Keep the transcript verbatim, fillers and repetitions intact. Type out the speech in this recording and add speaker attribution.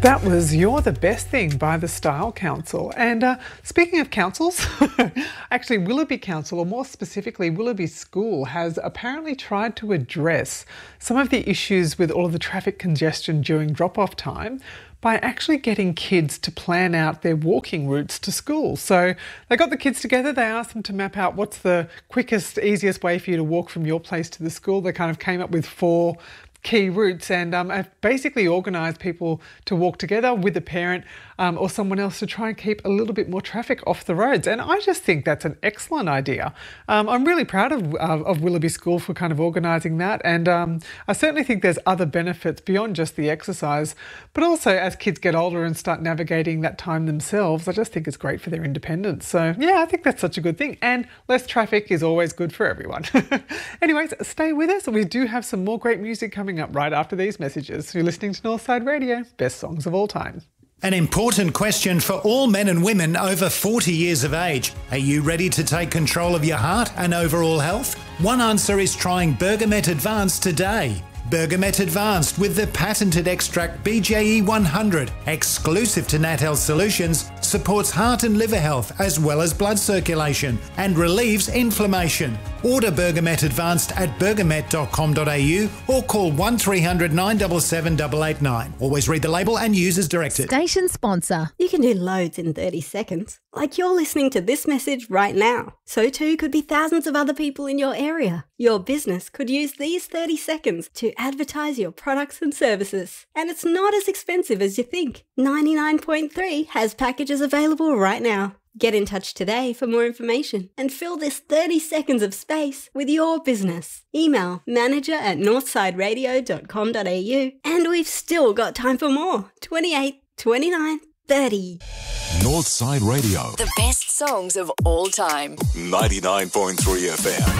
Speaker 1: That was You're the Best Thing by the Style Council. And uh, speaking of councils, actually Willoughby Council, or more specifically Willoughby School, has apparently tried to address some of the issues with all of the traffic congestion during drop-off time by actually getting kids to plan out their walking routes to school. So they got the kids together, they asked them to map out what's the quickest, easiest way for you to walk from your place to the school. They kind of came up with four key routes, and um, I've basically organised people to walk together with a parent um, or someone else to try and keep a little bit more traffic off the roads. And I just think that's an excellent idea. Um, I'm really proud of, uh, of Willoughby School for kind of organising that, and um, I certainly think there's other benefits beyond just the exercise, but also as kids get older and start navigating that time themselves, I just think it's great for their independence. So yeah, I think that's such a good thing, and less traffic is always good for everyone. Anyways, stay with us. We do have some more great music coming up right after these messages. You're listening to Northside Radio, best songs of all time.
Speaker 2: An important question for all men and women over forty years of age. Are you ready to take control of your heart and overall health? One answer is trying Bergamet Advanced today. Bergamet Advanced with the patented extract B J E one hundred, exclusive to Nat Health Solutions, supports heart and liver health as well as blood circulation and relieves inflammation. Order Bergamet Advanced at bergamet dot com dot a u or call one three hundred nine seven seven eight eight nine. Always read the label and use as directed.
Speaker 3: Station sponsor.
Speaker 4: You can do loads in thirty seconds. Like you're listening to this message right now. So too could be thousands of other people in your area. Your business could use these thirty seconds to advertise your products and services. And it's not as expensive as you think. ninety-nine point three has packages available right now. Get in touch today for more information and fill this thirty seconds of space with your business. Email manager at northside radio dot com dot a u, and we've still got time for more. twenty-eight, twenty-nine, thirty.
Speaker 5: Northside Radio.
Speaker 6: The best songs of all time.
Speaker 5: ninety-nine point three F M.